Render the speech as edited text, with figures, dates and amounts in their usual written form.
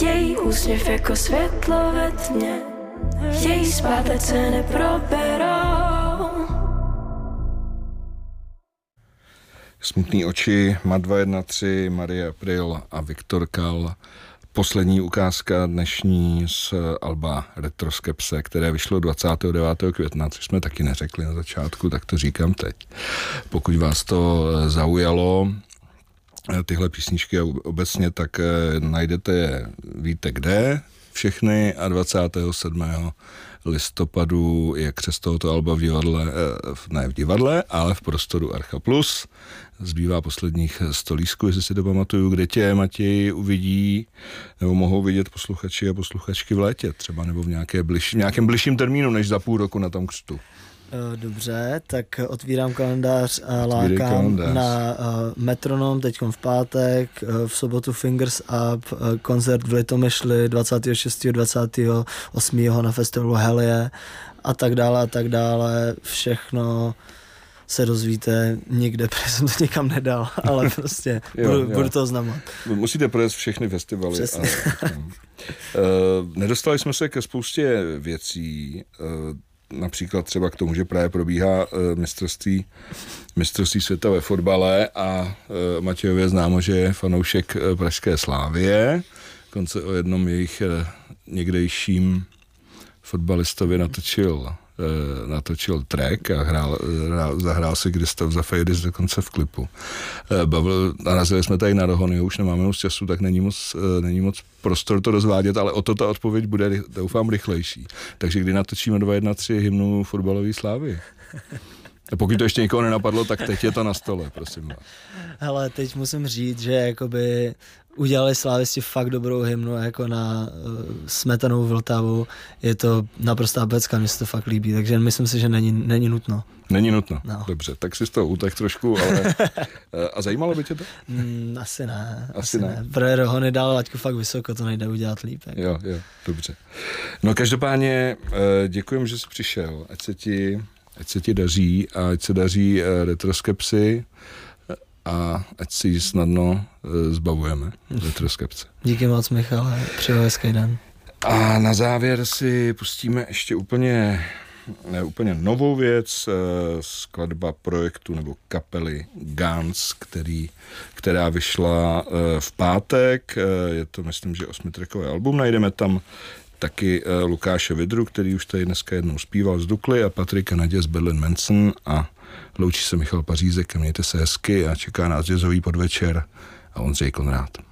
Chtějí úsměv jako světlo ve tmě, chtějí spát, ať se neproberou. Smutný oči, MAD 213, Marie Apríl a Viktor Kal. Poslední ukázka dnešní z alba Retroskepse, které vyšlo 29. května, což jsme taky neřekli na začátku, tak to říkám teď. Pokud vás to zaujalo, tyhle písničky obecně, tak najdete je, víte kde, všechny, a 27. listopadu je křest tohoto alba v divadle, ne v divadle, ale v prostoru Archa Plus. Zbývá posledních 100 lístků, jestli si to pamatuju, kde tě, Matěj, uvidí, nebo mohou vidět posluchači a posluchačky v létě třeba, nebo v nějakém bližším termínu, než za půl roku na tom křtu. Dobře, tak otvírám kalendář a lákám na Metronom teďkom v pátek, v sobotu Fingers Up, koncert v Litomyšli 26. 28. na festivalu Helie a tak dále, všechno se dozvíte někde, protože jsem to nikam nedal, ale prostě budu to znamenat. Musíte projet všechny festivaly. Nedostali jsme se ke spoustě věcí, například třeba k tomu, že právě probíhá mistrovství světa ve fotbale a Matějově známo, že je fanoušek pražské Slávie. Dokonce o jednom jejich někdejším fotbalistovi natočil track a zahrál si Kristof Zafejdis dokonce v klipu. Narazili jsme tady na Rohony, už nemáme moc času, tak není moc prostor to rozvádět, ale o to ta odpověď bude, doufám, rychlejší. Takže kdy natočíme 213 hymnu fotbalové Slávy? A pokud to ještě nikoho nenapadlo, tak teď je to na stole, prosím vás. Hele, teď musím říct, že jakoby udělali Slávisti fakt dobrou hymnu jako na smetanou Vltavu. Je to naprostá pecka, mně se to fakt líbí, takže myslím si, že není nutno. Není nutno, no. Dobře, tak si z toho utek trošku, ale a zajímalo by tě to? Asi ne. Pro Rohony dal laťku fakt vysoko, to nejde udělat líp. Jako. Jo, dobře. No každopádně děkujem, že jsi přišel, ať se ti daří a ať se daří Retroskepsy a ať si ji snadno zbavujeme Retroskepce. Díky moc, Michale, přeju hezký den. A na závěr si pustíme ještě úplně novou věc, skladba projektu nebo kapely Guns, která vyšla v pátek. Je to, myslím, že 8trackové album. Najdeme tam taky Lukáše Vidru, který už tady dneska jednou zpíval z Dukly, a Patrika Nadě z Berlin Manson, a loučí se Michal Pařízek. Mějte se hezky a čeká nás jazzový podvečer a Ondřej Konrád.